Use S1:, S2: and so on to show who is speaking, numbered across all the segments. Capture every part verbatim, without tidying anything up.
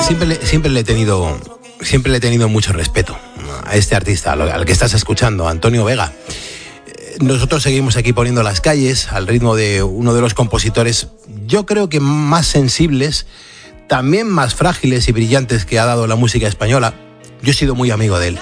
S1: Siempre le, siempre le he tenido, siempre le he tenido mucho respeto a este artista, al que estás escuchando, Antonio Vega. Nosotros seguimos aquí poniendo las calles al ritmo de uno de los compositores, yo creo que más sensibles, también más frágiles y brillantes que ha dado la música española. Yo he sido muy amigo de él,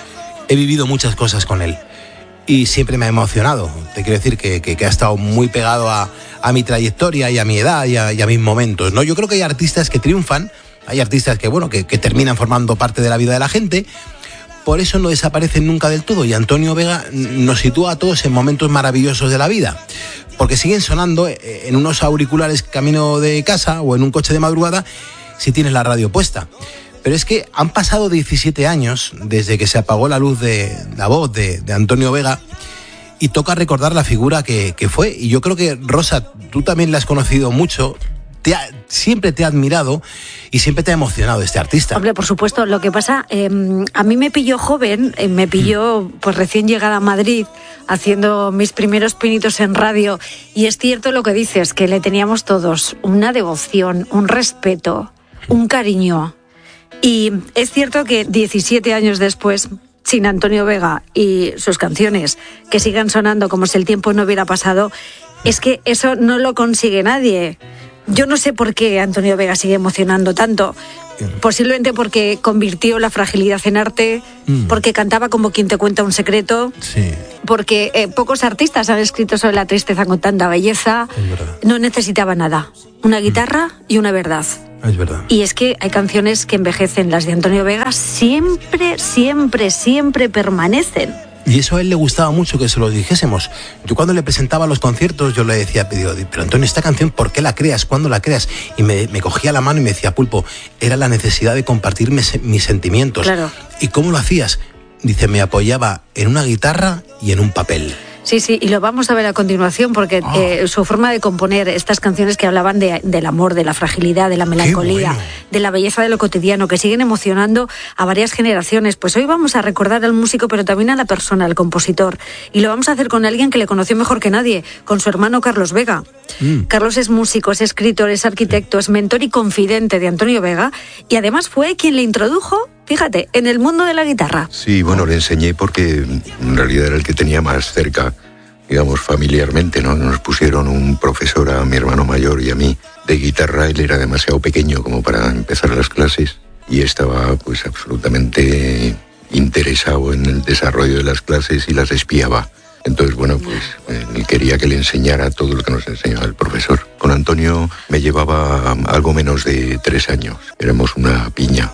S1: he vivido muchas cosas con él y siempre me ha emocionado. Te quiero decir que, que, que ha estado muy pegado a, a mi trayectoria y a mi edad y a, y a mis momentos, ¿no? Yo creo que hay artistas que triunfan, hay artistas que, bueno, que, que terminan formando parte de la vida de la gente, por eso no desaparecen nunca del todo, y Antonio Vega nos sitúa a todos en momentos maravillosos de la vida, porque siguen sonando en unos auriculares camino de casa o en un coche de madrugada si tienes la radio puesta. Pero es que han pasado diecisiete años desde que se apagó la luz de la voz de, de Antonio Vega, y toca recordar la figura que, que fue. Y yo creo que, Rosa, tú también la has conocido mucho, te ha, siempre te ha admirado y siempre te ha emocionado este artista.
S2: Hombre, por supuesto. Lo que pasa, eh, a mí me pilló joven, eh, me pilló pues recién llegada a Madrid, haciendo mis primeros pinitos en radio, y es cierto lo que dices, que le teníamos todos una devoción, un respeto, un cariño. Y es cierto que diecisiete años después, sin Antonio Vega y sus canciones que sigan sonando como si el tiempo no hubiera pasado, es que eso no lo consigue nadie. Yo no sé por qué Antonio Vega sigue emocionando tanto. Posiblemente porque convirtió la fragilidad en arte, mm. porque cantaba como quien te cuenta un secreto,
S1: sí.
S2: porque eh, pocos artistas han escrito sobre la tristeza con tanta belleza. No necesitaba nada, una guitarra mm. y una verdad.
S1: Es verdad.
S2: Y es que hay canciones que envejecen, las de Antonio Vega siempre, siempre, siempre permanecen.
S1: Y eso a él le gustaba mucho que se lo dijésemos. Yo cuando le presentaba los conciertos, yo le decía, digo, pero Antonio, esta canción, ¿por qué la creas? ¿Cuándo la creas? Y me, me cogía la mano y me decía, Pulpo, era la necesidad de compartir mis, mis sentimientos.
S2: Claro.
S1: ¿Y cómo lo hacías? Dice, me apoyaba en una guitarra y en un papel.
S2: Sí, sí, y lo vamos a ver a continuación, porque oh. eh, su forma de componer estas canciones que hablaban de, del amor, de la fragilidad, de la melancolía, bueno. de la belleza de lo cotidiano, que siguen emocionando a varias generaciones. Pues hoy vamos a recordar al músico, pero también a la persona, al compositor. Y lo vamos a hacer con alguien que le conoció mejor que nadie, con su hermano Carlos Vega. Mm. Carlos es músico, es escritor, es arquitecto, es mentor y confidente de Antonio Vega, y además fue quien le introdujo, fíjate, en el mundo de la guitarra.
S3: Sí, bueno, le enseñé porque en realidad era el que tenía más cerca, digamos, familiarmente, ¿no? Nos pusieron un profesor a mi hermano mayor y a mí de guitarra. Él era demasiado pequeño como para empezar las clases y estaba pues absolutamente interesado en el desarrollo de las clases y las espiaba. Entonces, bueno, pues él quería que le enseñara todo lo que nos enseñaba el profesor. Con Antonio me llevaba algo menos de tres años. Éramos una piña.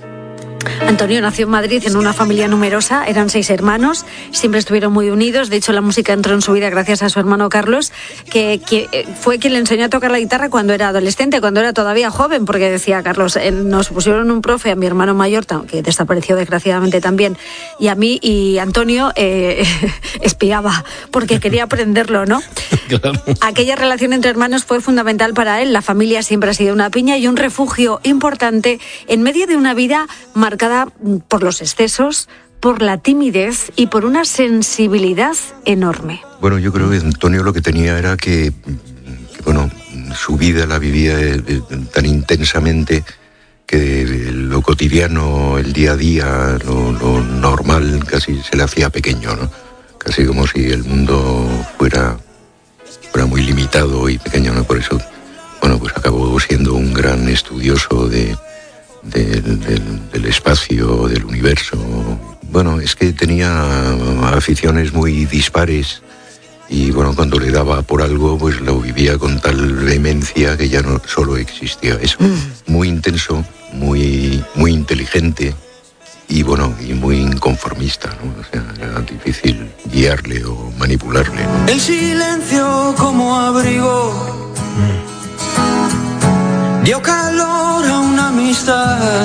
S2: Antonio nació en Madrid en una familia numerosa, eran seis hermanos, siempre estuvieron muy unidos. De hecho, la música entró en su vida gracias a su hermano Carlos, que, que fue quien le enseñó a tocar la guitarra cuando era adolescente, cuando era todavía joven, porque decía Carlos, eh, nos pusieron un profe a mi hermano mayor, que desapareció desgraciadamente también, y a mí, y Antonio eh, espiaba, porque quería aprenderlo, ¿no? Claro. Aquella relación entre hermanos fue fundamental para él. La familia siempre ha sido una piña y un refugio importante en medio de una vida marcada por los excesos, por la timidez y por una sensibilidad enorme.
S3: Bueno, yo creo que Antonio lo que tenía era que, que bueno, su vida la vivía tan intensamente que lo cotidiano, el día a día, lo, lo normal, casi se le hacía pequeño, ¿no? Casi como si el mundo fuera, fuera muy limitado y pequeño, ¿no? Por eso, bueno, pues acabó siendo un gran estudioso de Del, del, del espacio, del universo. Bueno, es que tenía aficiones muy dispares y bueno, cuando le daba por algo, pues lo vivía con tal vehemencia que ya no solo existía eso. Mm. Muy intenso, muy, muy inteligente y bueno, y muy inconformista, ¿no? O sea, era difícil guiarle o manipularle, ¿no?
S4: El silencio como abrigo mm. dio calor a una amistad.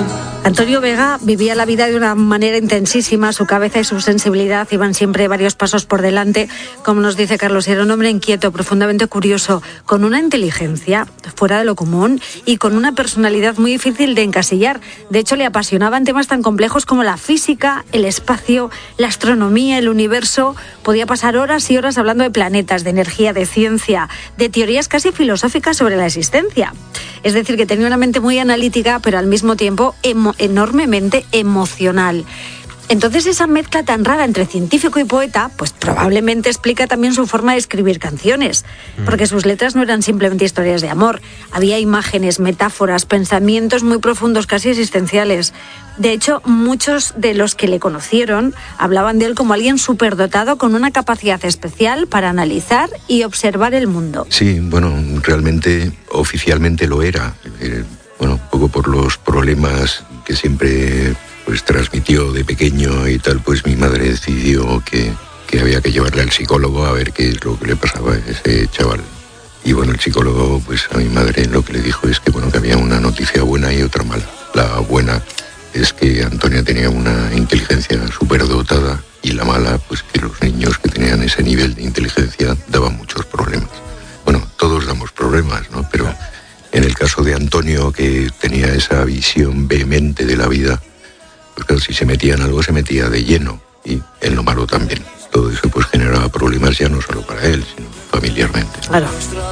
S2: Antonio Vega vivía la vida de una manera intensísima, su cabeza y su sensibilidad iban siempre varios pasos por delante. Como nos dice Carlos, era un hombre inquieto, profundamente curioso, con una inteligencia fuera de lo común y con una personalidad muy difícil de encasillar. De hecho, le apasionaban temas tan complejos como la física, el espacio, la astronomía, el universo. Podía pasar horas y horas hablando de planetas, de energía, de ciencia, de teorías casi filosóficas sobre la existencia. Es decir, que tenía una mente muy analítica, pero al mismo tiempo emo- enormemente emocional. Entonces esa mezcla tan rara entre científico y poeta, pues probablemente explica también su forma de escribir canciones, porque sus letras no eran simplemente historias de amor, había imágenes, metáforas, pensamientos muy profundos, casi existenciales. De hecho, muchos de los que le conocieron hablaban de él como alguien superdotado con una capacidad especial para analizar y observar el mundo.
S3: Sí, bueno, realmente oficialmente lo era. Eh, bueno, un poco por los problemas que siempre pues transmitió de pequeño y tal, pues mi madre decidió que, que había que llevarle al psicólogo a ver qué es lo que le pasaba a ese chaval. Y bueno, el psicólogo, pues a mi madre lo que le dijo es que bueno, que había una noticia buena y otra mala. La buena es que Antonio tenía una inteligencia superdotada y la mala, pues que los niños que tenían ese nivel de inteligencia daban muchos problemas. Bueno, todos damos problemas, ¿no? Pero en el caso de Antonio, que tenía esa visión vehemente de la vida, pues claro, si se metía en algo, se metía de lleno, y en lo malo también. Todo eso pues generaba problemas ya no solo para él, sino familiarmente.
S2: Claro.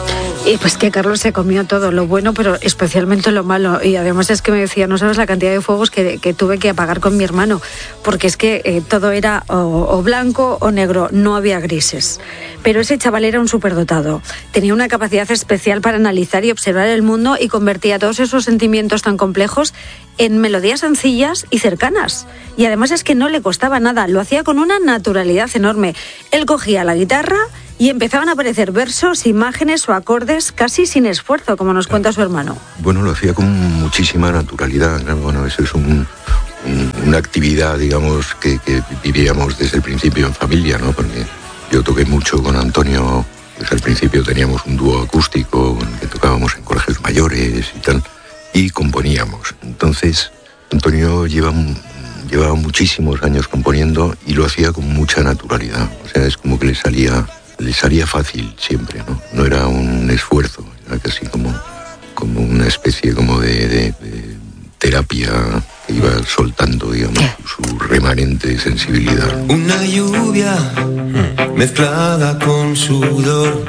S2: Y pues que Carlos se comió todo, lo bueno, pero especialmente lo malo. Y además es que me decía, no sabes la cantidad de fuegos que, que tuve que apagar con mi hermano, porque es que eh, todo era o, o blanco o negro, no había grises. Pero ese chaval era un superdotado. Tenía una capacidad especial para analizar y observar el mundo y convertía todos esos sentimientos tan complejos en melodías sencillas y cercanas. Y además es que no le costaba nada, lo hacía con una naturalidad enorme. Él cogía la guitarra y empezaban a aparecer versos, imágenes o acordes casi sin esfuerzo, como nos cuenta su hermano.
S3: Bueno, lo hacía con muchísima naturalidad. Bueno, eso es un, un, una actividad, digamos, que, que vivíamos desde el principio en familia, ¿no? Porque yo toqué mucho con Antonio, pues al principio teníamos un dúo acústico que tocábamos en colegios mayores y tal, y componíamos. Entonces, Antonio lleva, llevaba muchísimos años componiendo y lo hacía con mucha naturalidad. O sea, es como que le salía... le salía fácil siempre, ¿no? No era un esfuerzo, era casi como, como una especie como de, de, de terapia que iba soltando, digamos, su remanente sensibilidad.
S4: Una lluvia mezclada con sudor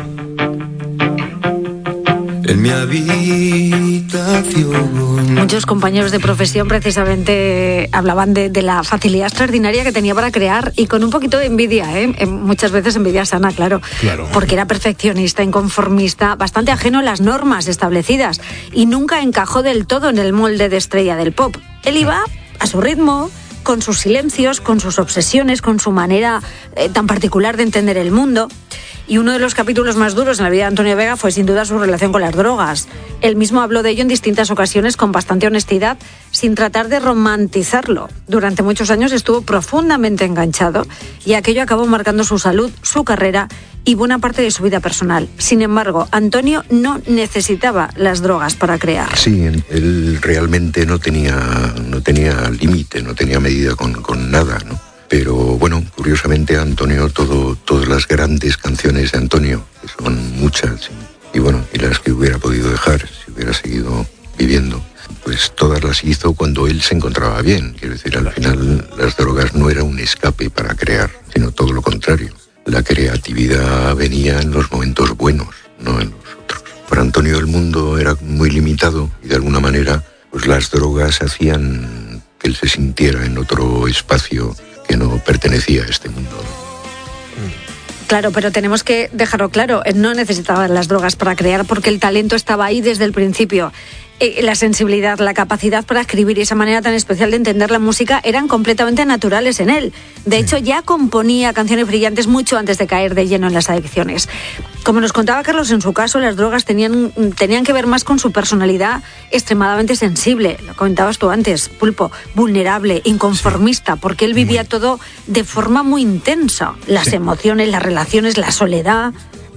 S4: en mi habitación.
S2: Muchos compañeros de profesión precisamente hablaban de, de la facilidad extraordinaria que tenía para crear y con un poquito de envidia, ¿eh? Muchas veces envidia sana, claro,
S1: claro,
S2: porque era perfeccionista, inconformista, bastante ajeno a las normas establecidas y nunca encajó del todo en el molde de estrella del pop. Él iba a su ritmo, con sus silencios, con sus obsesiones, con su manera eh, tan particular de entender el mundo. Y uno de los capítulos más duros en la vida de Antonio Vega fue sin duda su relación con las drogas. Él mismo habló de ello en distintas ocasiones con bastante honestidad, sin tratar de romantizarlo. Durante muchos años estuvo profundamente enganchado y aquello acabó marcando su salud, su carrera y buena parte de su vida personal. Sin embargo, Antonio no necesitaba las drogas para crear.
S3: Sí, él realmente no tenía, no tenía límite, no tenía medida con, con nada, ¿no? Pero bueno, curiosamente Antonio, todo, todas las grandes canciones de Antonio, que son muchas, y, y bueno, y las que hubiera podido dejar si hubiera seguido viviendo, pues todas las hizo cuando él se encontraba bien. Quiero decir, al final las drogas no era un escape para crear, sino todo lo contrario. La creatividad venía en los momentos buenos, no en los otros. Para Antonio el mundo era muy limitado y de alguna manera pues las drogas hacían que él se sintiera en otro espacio que no pertenecía a este mundo.
S2: Claro, pero tenemos que dejarlo claro, él no necesitaba las drogas para crear porque el talento estaba ahí desde el principio. Eh, la sensibilidad, la capacidad para escribir y esa manera tan especial de entender la música eran completamente naturales en él. De hecho, ya componía canciones brillantes mucho antes de caer de lleno en las adicciones. Como nos contaba Carlos, en su caso, las drogas tenían, tenían que ver más con su personalidad extremadamente sensible. Lo comentabas tú antes, Pulpo, vulnerable, inconformista, porque él vivía todo de forma muy intensa. Las sí. emociones, las relaciones, la soledad.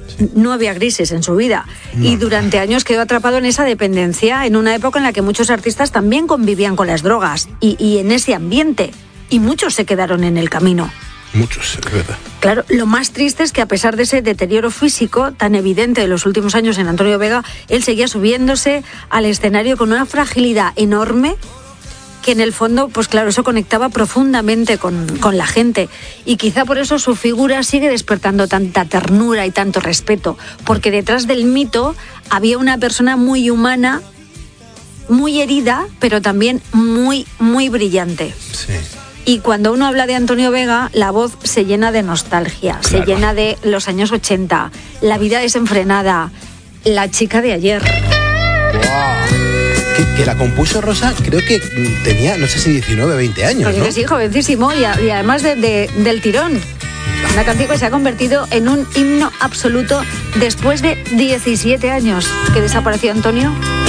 S1: Sí.
S2: No había grises en su vida. No. Y durante años quedó atrapado en esa dependencia, en una época en la que muchos artistas también convivían con las drogas y, y en ese ambiente. Y muchos se quedaron en el camino.
S1: Muchos, es verdad.
S2: Claro, lo más triste es que a pesar de ese deterioro físico tan evidente de los últimos años en Antonio Vega, él seguía subiéndose al escenario con una fragilidad enorme que en el fondo, pues claro, eso conectaba profundamente con, con la gente. Y quizá por eso su figura sigue despertando tanta ternura y tanto respeto, porque detrás del mito había una persona muy humana, muy herida, pero también muy, muy brillante.
S1: Sí.
S2: Y cuando uno habla de Antonio Vega, la voz se llena de nostalgia, claro. Se llena de los años ochenta, la vida desenfrenada, la chica de ayer.
S1: Wow. Que, que la compuso Rosa, creo que tenía, no sé si diecinueve, veinte años,
S2: ¿no? Sí, jovencísimo y, y además de, de, del tirón. Una canción que se ha convertido en un himno absoluto después de diecisiete años que desapareció Antonio.